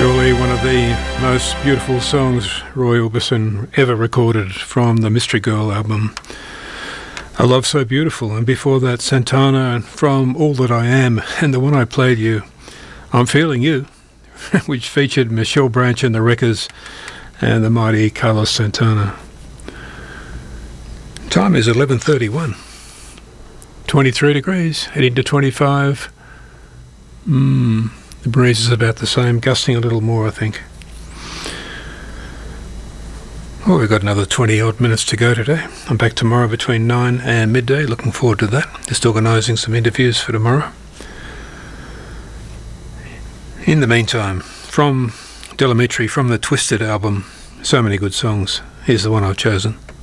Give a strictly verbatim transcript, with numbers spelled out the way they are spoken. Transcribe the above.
Surely one of the most beautiful songs Roy Orbison ever recorded from the Mystery Girl album, A Love So Beautiful, and before that Santana from All That I Am, and the one I played you, I'm Feeling You, which featured Michelle Branch and the Wreckers and the mighty Carlos Santana. Time is eleven thirty-one, twenty-three degrees, heading to twenty-five. Hmm. The breeze is about the same, gusting a little more, I think. Well, we've got another twenty odd minutes to go today. I'm back tomorrow between nine and midday. Looking forward to that. Just organising some interviews for tomorrow. In the meantime, from Del Amitri, from the Twisted album, so many good songs. Here's the one I've chosen.